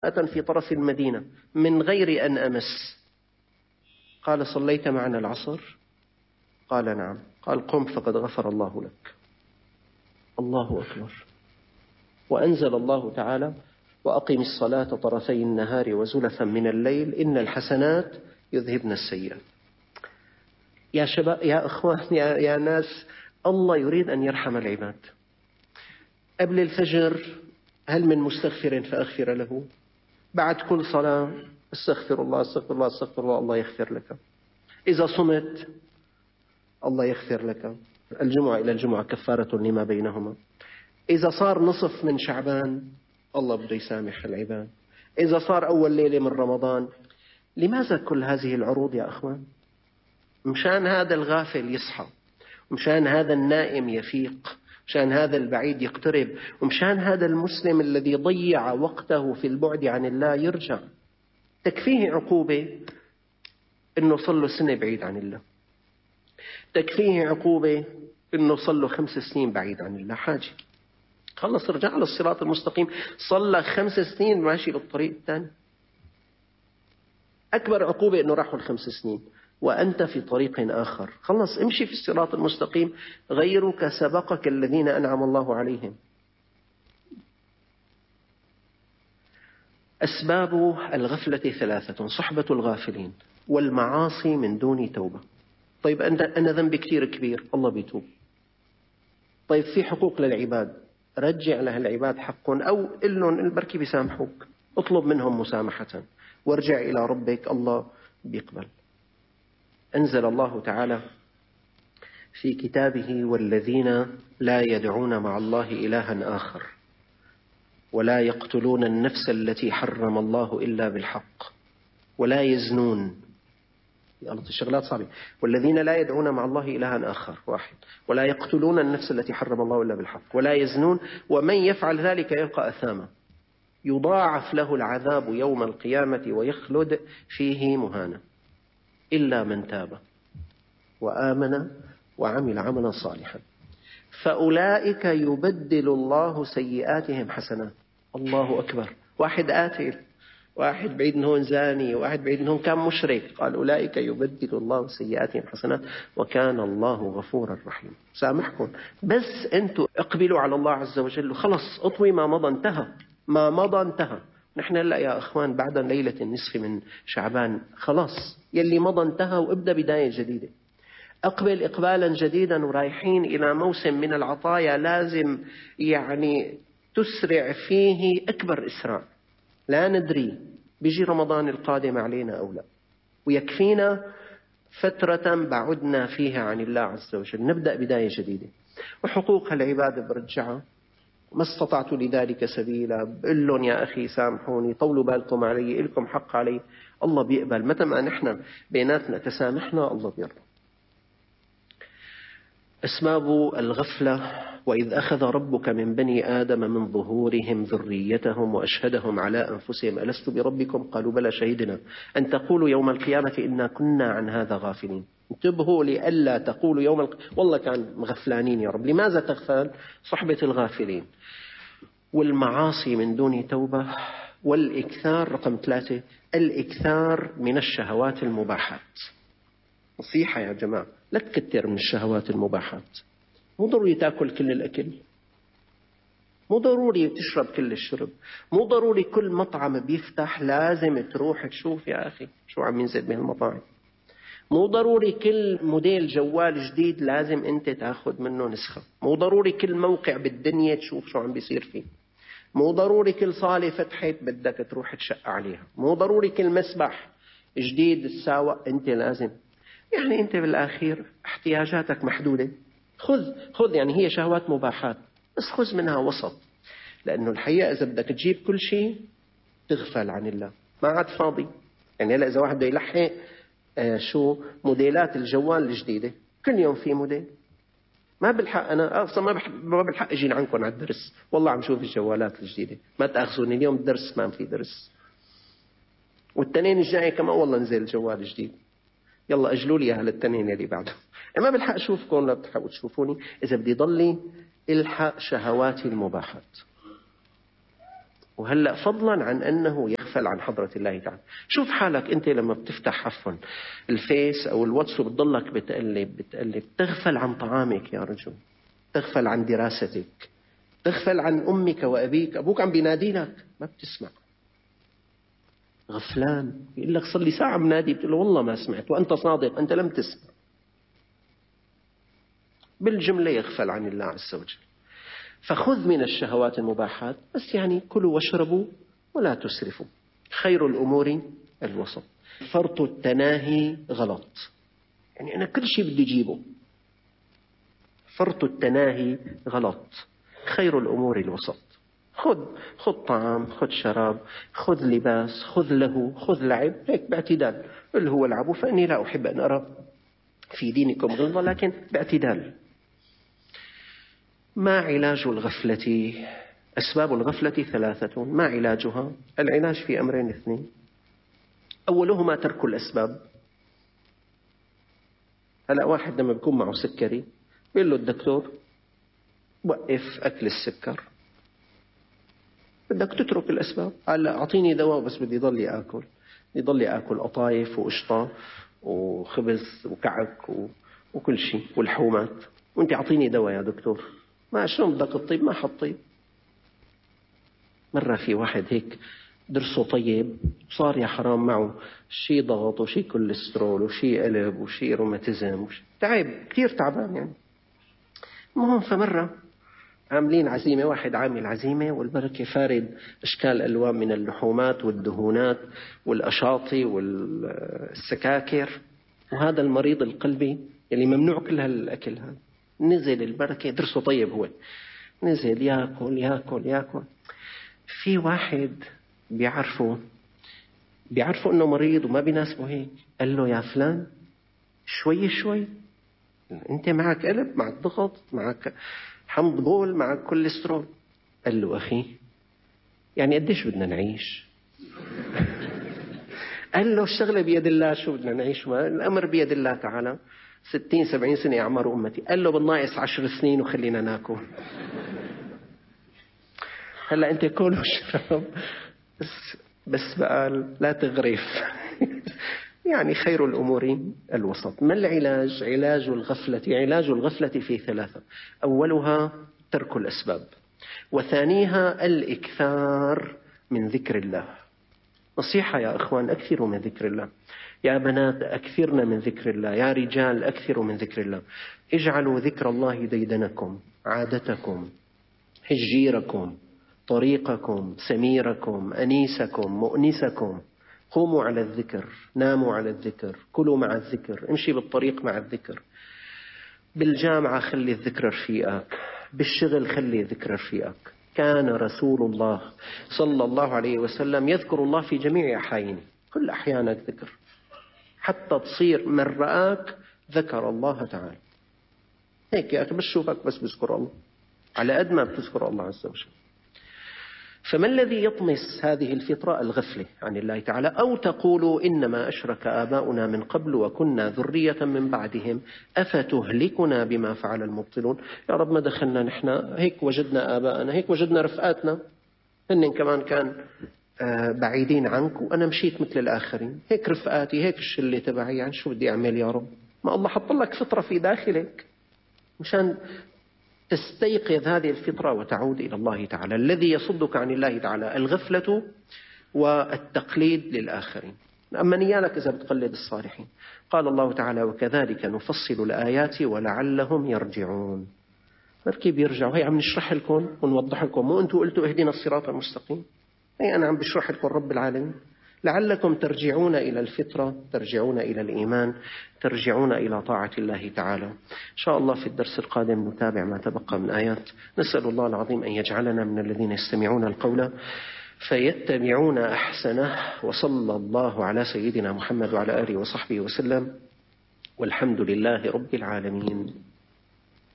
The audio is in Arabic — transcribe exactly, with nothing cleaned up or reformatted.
في طرف المدينة من غير أن أمس. قال: صليت معنا العصر؟ قال: نعم. قال: قم فقد غفر الله لك. الله أكبر. وأنزل الله تعالى: وأقم الصلاة طرفي النهار وزلفا من الليل إن الحسنات يذهبن السيئات. يا شباب، يا أخوان، يا, يا ناس، الله يريد أن يرحم العباد. قبل الفجر: هل من مستغفر فأغفر له؟ بعد كل صلاة: استغفر الله استغفر الله استغفر الله الله يغفر لك. إذا صمت: الله يغفر لك. الجمعة إلى الجمعة كفارة لما بينهما. إذا صار نصف من شعبان: الله بده يسامح العباد. إذا صار أول ليلة من رمضان. لماذا كل هذه العروض يا أخوان؟ مشان هذا الغافل يصحى، ومشان هذا النائم يفيق، مشان هذا البعيد يقترب، ومشان هذا المسلم الذي ضيع وقته في البعد عن الله يرجع. تكفيه عقوبة إنه صلوا سنة بعيد عن الله، تكفيه عقوبة إنه صلوا خمس سنين بعيد عن الله. حاجة خلص رجع للصراط المستقيم، صلى خمس سنين ماشي بالطريق الثاني. أكبر عقوبة إنه راحوا الخمس سنين وأنت في طريق آخر. خلص امشي في الصراط المستقيم. غيرك سبقك الذين أنعم الله عليهم. أسباب الغفلة ثلاثة: صحبة الغافلين، والمعاصي من دون توبة. طيب أنا ذنبي كثير كبير، الله بيتوب. طيب في حقوق للعباد، رجع لها العباد حقهم أو إلهم البركي بيسامحوك، اطلب منهم مسامحة وارجع إلى ربك، الله بيقبل. أنزل الله تعالى في كتابه: والذين لا يدعون مع الله إلها آخر ولا يقتلون النفس التي حرم الله إلا بالحق ولا يزنون. الله الشغلات صعبة. والذين لا يدعون مع الله إلها آخر واحد ولا يقتلون النفس التي حرم الله إلا بالحق ولا يزنون ومن يفعل ذلك يلقى أثاما يضاعف له العذاب يوم القيامة ويخلد فيه مهانا إلا من تاب وآمن وعمل عملا صالحا فأولئك يبدل الله سيئاتهم حسنات. الله أكبر. واحد قاتل، واحد بعيد من هون زاني، واحد بعيد من هون كان مشرك، قال أولئك يبدل الله سيئاتهم حسنات وكان الله غفورا رحيما. سامحكم، بس أنتوا اقبلوا على الله عز وجل وخلص. اطوي ما مضى انتهى، ما مضى انتهى. نحن لا يا أخوان بعد ليلة النصف من شعبان خلاص، يلي مضى انتهى، وابدأ بداية جديدة. أقبل إقبالا جديدا، ورايحين إلى موسم من العطايا لازم يعني تسرع فيه أكبر إسراع. لا ندري بيجي رمضان القادم علينا أو لا، ويكفينا فترة بعدنا فيها عن الله عز وجل. نبدأ بداية جديدة. وحقوق العباد برجعها ما استطعت لذلك سبيلا. بقول لهم يا أخي سامحوني، طولوا بالكم علي، إلكم حق علي. الله بيقبل متى ما نحن بيناتنا تسامحنا، الله بيرضى. أسباب الغفلة: وإذ أخذ ربك من بني آدم من ظهورهم ذريتهم وأشهدهم على أنفسهم ألست بربكم قالوا بلى شهدنا أن تقولوا يوم القيامة إنا كنا عن هذا غافلين. انتبهوا لئلا تقولوا يوم الق... والله كان مغفلانين يا رب. لماذا تغفل؟ صحبة الغافلين. والمعاصي من دون توبة. والإكثار رقم ثلاثة: الإكثار من الشهوات المباحات. نصيحة يا جماعة، لا تكتر من الشهوات المباحات. مو ضروري تأكل كل الأكل، مو ضروري تشرب كل الشرب، مو ضروري كل مطعم بيفتح لازم تروح تشوف يا أخي شو عم ينزل بهالمطاعم، مو ضروري كل موديل جوال جديد لازم أنت تأخذ منه نسخة، مو ضروري كل موقع بالدنيا تشوف شو عم بيصير فيه، مو ضروري كل صالة فتحت بدك تروح تشق عليها، مو ضروري كل مسبح جديد تساوق أنت لازم. يعني أنت بالآخير احتياجاتك محدودة، خذ خذ يعني هي شهوات مباحات بس خذ منها وسط. لأنه الحقيقة إذا بدك تجيب كل شيء تغفل عن الله، ما عاد فاضي. يعني هلا إذا واحد بده يلحق آه شو موديلات الجوال الجديدة، كل يوم في موديل، ما بلحق أنا أصلا ما, ما بلحق أجي عنكم على الدرس، والله عم شوف الجوالات الجديدة، ما تأخذوني اليوم الدرس ما في درس، والتنين الجاي كمان والله نزل جوال جديد، يلا أجلوا لي إياها للتنين اللي بعده. ما بلحق أشوفكم ولا بتحبوا تشوفوني. إذا بدي ضلي الحق شهواتي المباحات. وهلأ فضلا عن أنه يغفل عن حضرة الله تعالى. شوف حالك أنت لما بتفتح عفوا الفيس أو الواتس وبتضلك بتقلب بتقلب، تغفل عن طعامك يا رجل، تغفل عن دراستك، تغفل عن أمك وأبيك، أبوك عم بينادي لك ما بتسمع، غفلان. يقول لك صلي ساعة منادي، بتقول له والله ما سمعت، وأنت صادق، أنت لم تسمع. بالجملة يغفل عن الله عز وجل. فخذ من الشهوات المباحات، بس يعني كلوا واشربوا ولا تسرفوا، خير الأمور الوسط. فرط التناهي غلط، يعني أنا كل شيء بدي جيبه، فرط التناهي غلط، خير الأمور الوسط. خذ خذ طعام، خذ شراب، خذ لباس، خذ له، خذ لعب، هيك باعتدال. اللي هو العبوا، فإني لا أحب أن أرى في دينكم غلظة، لكن باعتدال. ما علاج الغفلة؟ أسباب الغفلة ثلاثة. ما علاجها؟ العلاج في أمرين اثنين. أولهما ترك الأسباب. هلأ واحد لما بيكون معه سكري بيقول له الدكتور وقف أكل السكر، بدك تترك الأسباب. قال لا، أعطيني دواء بس بدي ضلي أكل، بدي ضلي أكل قطايف وقشطة وخبز وكعك و... وكل شيء والحومات، وانت أعطيني دواء يا دكتور. ما شلون بدك تطيب؟ ما حطيب. مرة في واحد هيك درسه طيب، صار يا حرام معه شيء ضغط وشيء كوليسترول وشيء قلب وشيء روماتيزم وشي. تعب كثير، تعبان يعني. المهم فمرة عاملين عزيمة، واحد عامل عزيمة والبركة فارد أشكال ألوان من اللحومات والدهونات والأشاطي والسكاكر، وهذا المريض القلبي اللي ممنوع كل هالأكل هذا نزل البركة، درسه طيب هو، نزل ياكل ياكل ياكل. في واحد بيعرفه بيعرفوا انه مريض وما بيناسبه هيك، قال له يا فلان شوي شوي، انت معك قلب، معك ضغط، معك حمض بول، معك كوليسترول. قال له اخي يعني قديش بدنا نعيش؟ قال له الشغلة بيد الله، شو بدنا نعيش؟ ما الامر بيد الله تعالى. ستين سبعين سنة أعمار أمتي. قال له بالناقص عشر سنين وخلينا ناكل. هلا انت كل وشرب، بس بس بقى لا تغرف. يعني خير الأمور الوسط. ما العلاج؟ علاج الغفلة. علاج الغفلة في ثلاثة. أولها ترك الأسباب، وثانيها الإكثار من ذكر الله. نصيحة يا أخوان، أكثروا من ذكر الله. يا بنات أكثرنا من ذكر الله، يا رجال أكثروا من ذكر الله. اجعلوا ذكر الله ديدنكم، عادتكم، هجيركم، طريقكم، سميركم، أنيسكم، مؤنسكم. قوموا على الذكر، ناموا على الذكر، كلوا مع الذكر، امشي بالطريق مع الذكر. بالجامعة خلي الذكر رفيقك، بالشغل خلي الذكر رفيقك. كان رسول الله صلى الله عليه وسلم يذكر الله في جميع أحيانه، كل أحيانك ذكر، حتى تصير من رآك ذكر الله تعالى. هيك يا أخي بس شوفك بس بذكر الله، على قد ما بتذكر الله عز وجل. فما الذي يطمس هذه الفطرة؟ الغفلة عن الله تعالى. أو تقولوا إنما أشرك آباؤنا من قبل وكنا ذرية من بعدهم أفتهلكنا بما فعل المبطلون. يا رب ما دخلنا نحن، هيك وجدنا آباءنا، هيك وجدنا رفقاتنا، هن كمان كان بعيدين عنك وأنا مشيت مثل الآخرين، هيك رفقاتي، هيك الشلة تبعي، يعني شو بدي أعمل يا رب؟ ما الله حط لك فطرة في داخلك مشان تستيقظ هذه الفطرة وتعود إلى الله تعالى. الذي يصدك عن الله تعالى الغفلة والتقليد للآخرين. أما نيالك إذا بتقلد الصالحين. قال الله تعالى وكذلك نفصل الآيات ولعلهم يرجعون. مركب يرجعوا، هي عم نشرح لكم ونوضح لكم، مو أنتوا قلتوا اهدنا الصراط المستقيم، هي أنا عم بشرح لكم رب العالمين. لعلكم ترجعون إلى الفطرة، ترجعون إلى الإيمان، ترجعون إلى طاعة الله تعالى. إن شاء الله في الدرس القادم نتابع ما تبقى من آيات. نسأل الله العظيم أن يجعلنا من الذين يستمعون القول فيتبعون أحسنه. وصلى الله على سيدنا محمد وعلى آله وصحبه وسلم، والحمد لله رب العالمين.